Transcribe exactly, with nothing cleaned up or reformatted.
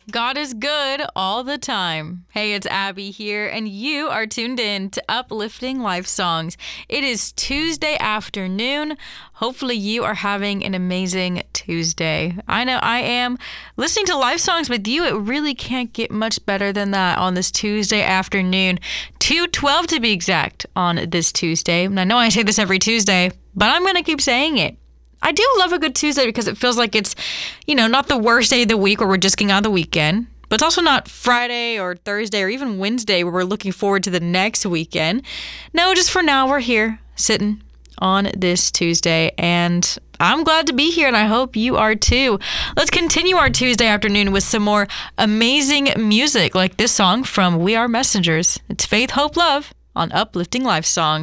God is good all the time. Hey, it's Abby here, and you are tuned in to Uplifting Life Songs. It is Tuesday afternoon. Hopefully you are having an amazing Tuesday. I know I am. Listening to life songs with you, it really can't get much better than that on this Tuesday afternoon. two twelve to be exact on this Tuesday. And I know I say this every Tuesday, but I'm going to keep saying it. I do love a good Tuesday because it feels like it's, you know, not the worst day of the week where we're just getting out of the weekend, but it's also not Friday or Thursday or even Wednesday where we're looking forward to the next weekend. No, just for now, we're here sitting on this Tuesday, and I'm glad to be here, and I hope you are too. Let's continue our Tuesday afternoon with some more amazing music like this song from We Are Messengers. It's Faith, Hope, Love on Uplifting Life Songs.